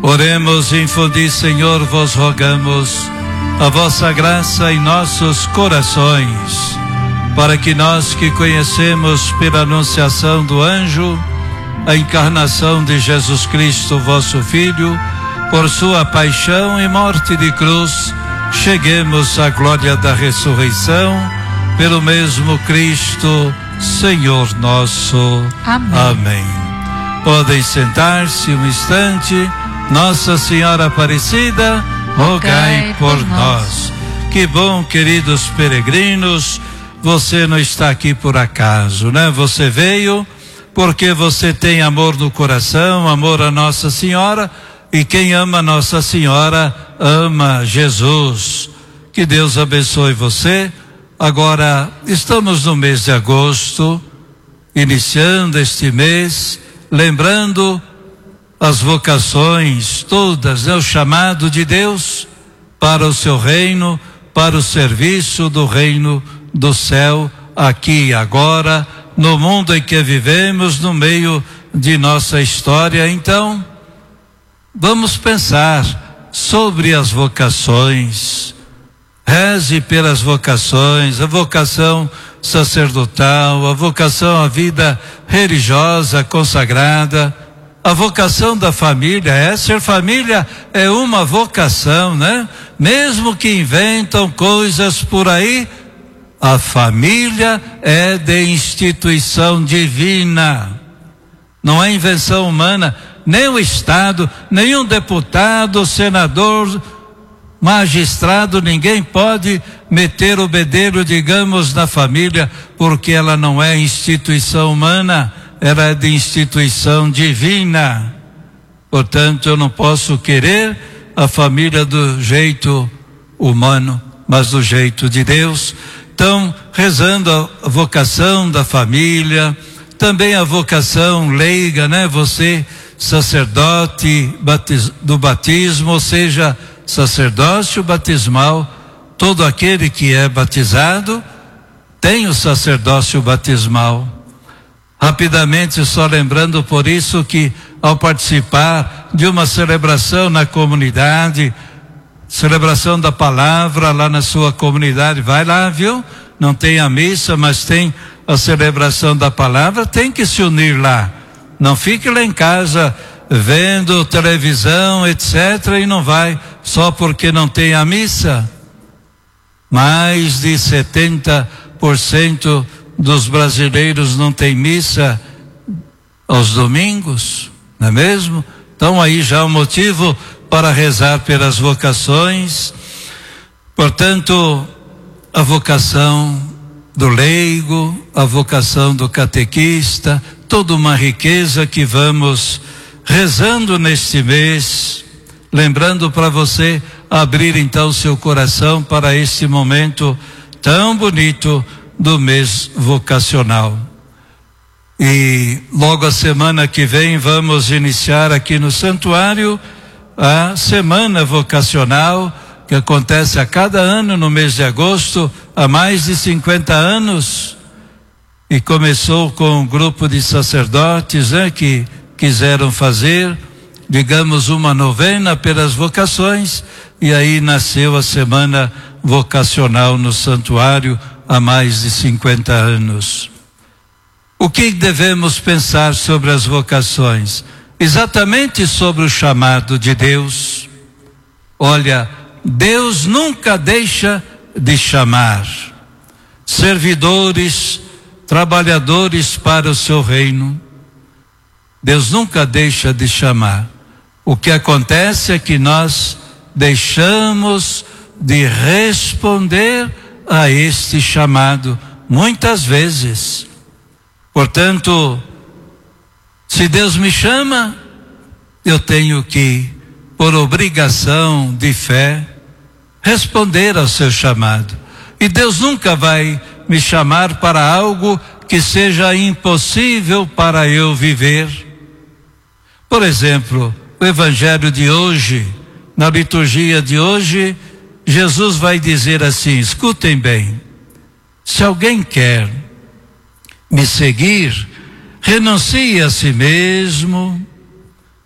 Oremos, infundi, Senhor, vos rogamos a vossa graça em nossos corações, para que nós que conhecemos pela anunciação do anjo a encarnação de Jesus Cristo, vosso Filho, por sua paixão e morte de cruz, cheguemos à glória da ressurreição, pelo mesmo Cristo, Senhor nosso. Amém. Amém. Podem sentar-se um instante. Nossa Senhora Aparecida, rogai por nós. Que bom, queridos peregrinos, você não está aqui por acaso, né? Você veio porque você tem amor no coração, amor a Nossa Senhora, e quem ama Nossa Senhora ama Jesus. Que Deus abençoe você. Agora, estamos no mês de agosto, iniciando este mês, lembrando as vocações todas, né? O chamado de Deus para o seu reino, para o serviço do reino do céu, aqui e agora, no mundo em que vivemos, no meio de nossa história. Então, vamos pensar sobre as vocações. Reze pelas vocações, a vocação sacerdotal, a vocação à vida religiosa consagrada, a vocação da família. Ser família é uma vocação, né? Mesmo que inventam coisas por aí, a família é de instituição divina, não é invenção humana. Nem o Estado, nenhum deputado, senador, magistrado, ninguém pode meter o bedelho, digamos, na família, porque ela não é instituição humana, ela é de instituição divina. Portanto, eu não posso querer a família do jeito humano, mas do jeito de Deus. Então, rezando a vocação da família, também a vocação leiga, né? Você, sacerdote do batismo, ou seja, sacerdócio batismal, todo aquele que é batizado tem o sacerdócio batismal. Rapidamente, só lembrando por isso que ao participar de uma celebração na comunidade, celebração da palavra lá na sua comunidade, vai lá, viu? Não tem a missa, mas tem a celebração da palavra, tem que se unir lá. Não fique lá em casa vendo televisão, etc., e não vai só porque não tem a missa. Mais de 70% dos brasileiros não tem missa aos domingos, não é mesmo? Então aí já é um motivo para rezar pelas vocações. Portanto, a vocação do leigo, a vocação do catequista, toda uma riqueza que vamos rezando neste mês, lembrando para você abrir então seu coração para este momento tão bonito do mês vocacional. E logo a semana que vem vamos iniciar aqui no santuário a semana vocacional, que acontece a cada ano no mês de agosto, há mais de 50 anos, e começou com um grupo de sacerdotes, né, que quiseram fazer, digamos, uma novena pelas vocações, e aí nasceu a semana vocacional no santuário há mais de 50 anos. O que devemos pensar sobre as vocações? Exatamente sobre o chamado de Deus. Olha, Deus nunca deixa de chamar servidores, trabalhadores para o seu reino. Deus nunca deixa de chamar. O que acontece é que nós deixamos de responder a este chamado, muitas vezes. Portanto, se Deus me chama, eu tenho que, por obrigação de fé, responder ao seu chamado. E Deus nunca vai me chamar para algo que seja impossível para eu viver. Por exemplo, o evangelho de hoje, na liturgia de hoje, Jesus vai dizer assim, escutem bem: se alguém quer me seguir, renuncie a si mesmo,